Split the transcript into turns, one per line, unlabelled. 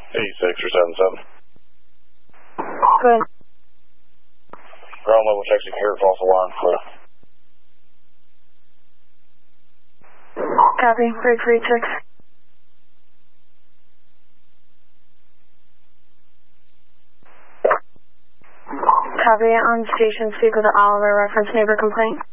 86 or 77.
Good.
Ground level texting here, false alarm for.
Copy, bridge 36. Copy, on station, speak with the Oliver reference neighbor complaint.